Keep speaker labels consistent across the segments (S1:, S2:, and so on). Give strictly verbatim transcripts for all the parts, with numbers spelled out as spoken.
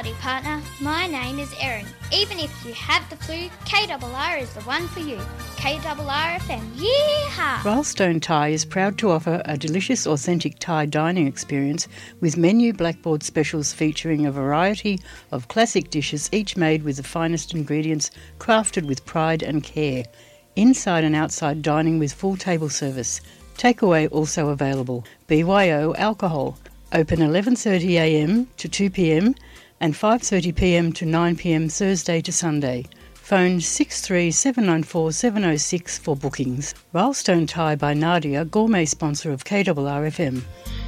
S1: party partner. My name is Erin. Even if you have the flu, K R R is the one for you. K R R F M, yeehaw!
S2: Wildstone Thai is proud to offer a delicious, authentic Thai dining experience with menu blackboard specials featuring a variety of classic dishes, each made with the finest ingredients, crafted with pride and care. Inside and outside dining with full table service. Takeaway also available. B Y O alcohol. Open eleven thirty a m to two p m and five thirty p m to nine p m Thursday to Sunday. Phone six three seven nine four seven oh six for bookings. Wildstone Thai by Nadia, gourmet sponsor of K R R F M.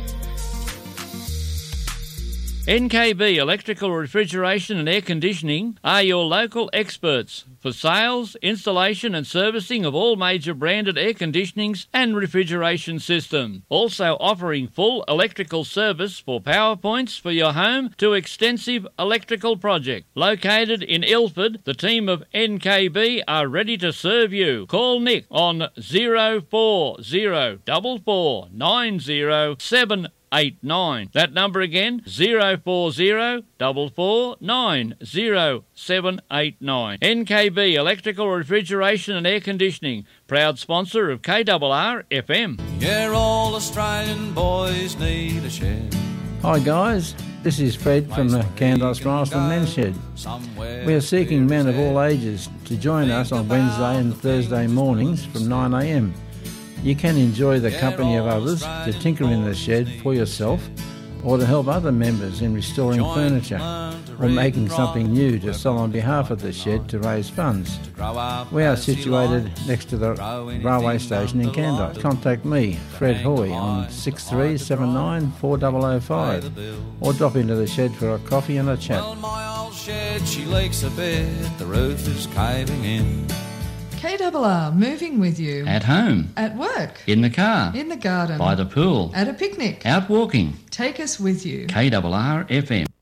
S3: N K B Electrical Refrigeration and Air Conditioning are your local experts for sales, installation and servicing of all major branded air conditionings and refrigeration systems. Also offering full electrical service for power points for your home to extensive electrical project. Located in Ilford, the team of N K B are ready to serve you. Call Nick on zero four zero four four nine zero seven eight nine. That number again, zero four zero four four nine zero seven eight nine. N K B Electrical Refrigeration and Air Conditioning, proud sponsor of K R R F M.
S4: Yeah, all Australian boys need a shed.
S5: Hi guys, this is Fred from the Candos Marston Men's Shed. We are seeking men of all ages to join us on Wednesday and Thursday mornings from nine a m. You can enjoy the company of others, to tinker in the shed for yourself, or to help other members in restoring furniture, or making something new to sell on behalf of the shed to raise funds. We are situated next to the railway station in Candos. Contact me, Fred Hoy, on six three seven nine four zero zero five, or drop into the shed for a coffee and a chat.
S4: Well, my old shed, she leaks a bit, the roof is caving in.
S6: K R R, moving with you.
S3: At home.
S6: At work.
S3: In the car.
S6: In the garden.
S3: By the pool.
S6: At a picnic.
S3: Out walking.
S6: Take us with you.
S3: K R R F M.